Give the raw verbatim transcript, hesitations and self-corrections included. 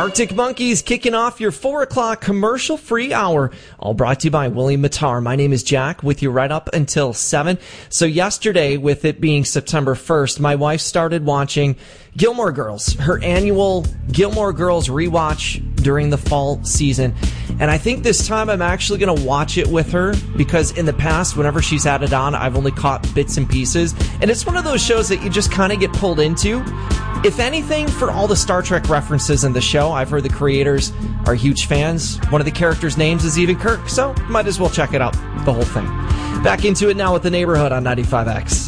Arctic Monkeys kicking off your four o'clock commercial-free hour, all brought to you by William Matar. My name is Jack, with you right up until seven. So yesterday, with it being September first, my wife started watching Gilmore Girls, her annual Gilmore Girls rewatch during the fall season. And I think this time I'm actually going to watch it with her, because in the past, whenever she's had it on, I've only caught bits and pieces. And it's one of those shows that you just kind of get pulled into. If anything, for all the Star Trek references in the show, I've heard the creators are huge fans. One of the characters' names is even Kirk, so might as well check it out, the whole thing. Back into it now with The Neighborhood on ninety-five X.